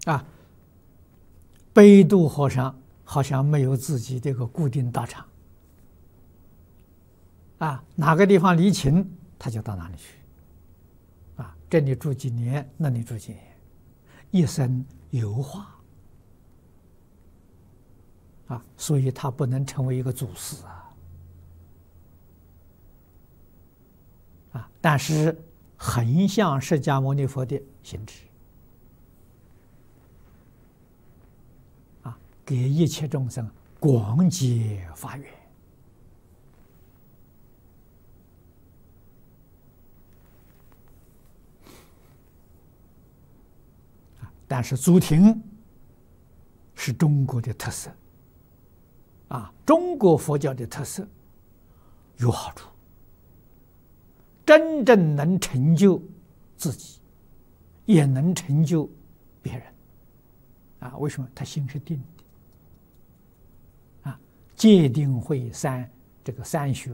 啊，北渡和尚好像没有自己这个固定道场，啊，哪个地方离秦，他就到哪里去，啊，这里住几年，那里住几年，一生游化，啊，所以他不能成为一个祖师啊，但是很像释迦牟尼佛的行持，啊，给一切众生广结法缘。但是祖庭是中国的特色，啊，中国佛教的特色有好处，真正能成就自己，也能成就别人，啊，为什么？他心是定的，啊，戒定慧三这个三学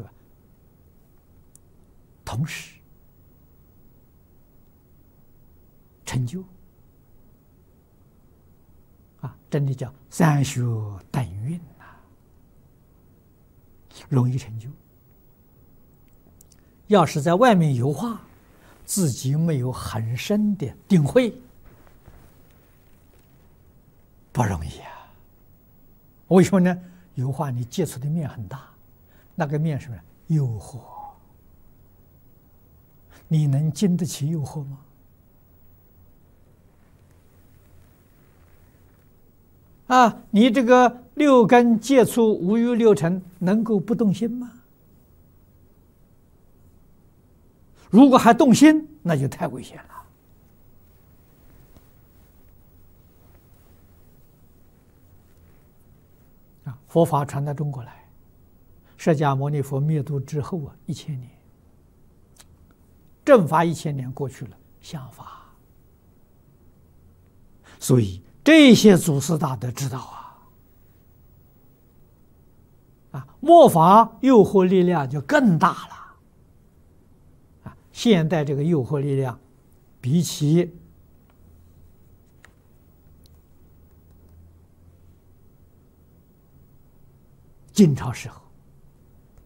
同时成就。啊，真的叫三学等运呐，容易成就。要是在外面游化，自己没有很深的定慧，不容易啊。为什么呢？游化你接触的面很大，那个面是什么？诱惑，你能经得起诱惑吗？啊，你这个六根接触五欲六尘，能够不动心吗？如果还动心，那就太危险了。啊，佛法传到中国来，释迦牟尼佛灭度之后1000年，正法1000年过去了，相法，所以这些祖师大德知道啊，末法诱惑力量就更大了。啊，现代这个诱惑力量，比起晋朝时候